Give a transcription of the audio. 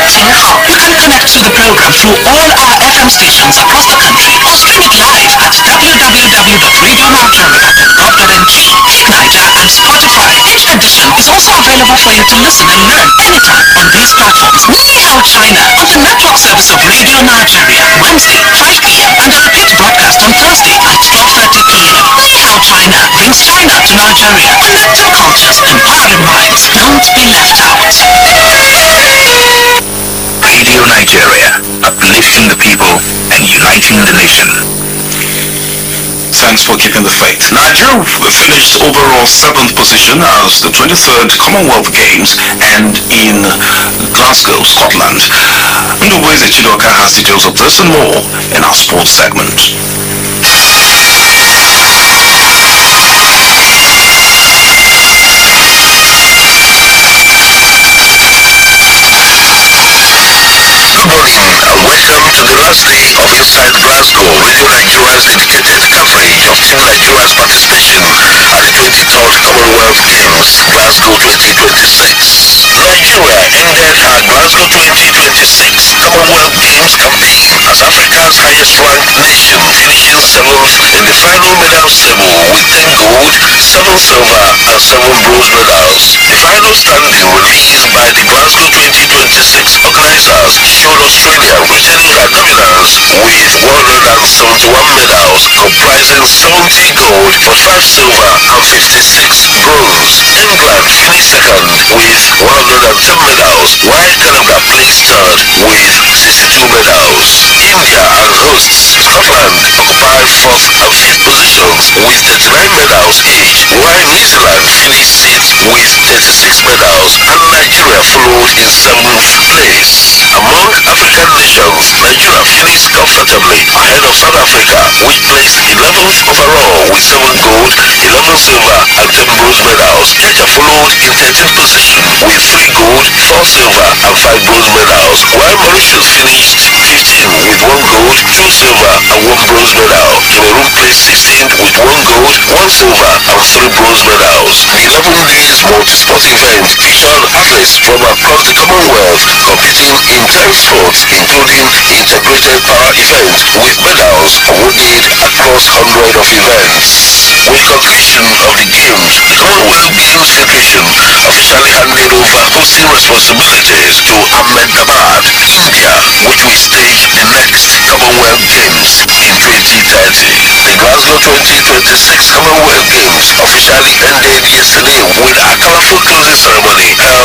now. You can connect to the program through all our FM stations across the country or stream it live at www.radionautaria.gov.ng, Igniter and Spotify. Hit Edition is also available for you to listen and learn anytime on these platforms. Ni Hao China on the network service of Radio Nigeria, Wednesday 5 p.m. and the repeat broadcast on Thursday at 12:30 p.m. Ni Hao China brings China to Nigeria, connecting cultures, empowering minds. Don't be left out. Radio Nigeria, uplifting the people and uniting the nation. Thanks for keeping the faith. Nigeria finished overall 7th position as the 23rd Commonwealth Games and in Glasgow, Scotland. Ndubweze Chidoka has details of this and more in our sports segment. And welcome to the last day of Inside Glasgow, Radio Nigeria's dedicated coverage of Team Nigeria's participation at the 23rd Commonwealth Games, Glasgow 2026. Nigeria ended her Glasgow 2026 Commonwealth Games campaign as Africa's highest-ranked nation, finishing 7th in the final medal table with 10 gold, 7 silver and 7 bronze medals. The final standing released by the Glasgow 2026 organizers showed Australia retaining her dominance with 171 medals, comprising 70 gold, 45 silver and 56 bronze. England finished second with 110 medals, while Canada placed third with 62 medals. India and hosts Scotland occupied 4th and 5th positions with 39 medals each, while New Zealand finished 6th with 36 medals, and Nigeria followed in 7th place. Among African nations, Nigeria finished comfortably ahead of South Africa, which placed 11th overall with 7 gold, 11 silver and 10 bronze medals. Kenya followed in 13th position with 3 gold, 4 silver and 5 bronze medals, while Mauritius finished 15th with 1 gold, 2 silver and 1 bronze medal. Cameroon placed 16th with 1 gold, 1 silver and 3 bronze medals. The 11 days multi-sport event featured athletes from across the Commonwealth competing in 10 sports, including integrated power events with medals awarded across 100 of events. With conclusion of the Games, the Commonwealth Games Federation officially handed over hosting responsibilities to Ahmedabad, India, which will stage the next Commonwealth Games in 2030. The Glasgow 2026 Commonwealth Games officially ended yesterday with a colorful closing ceremony held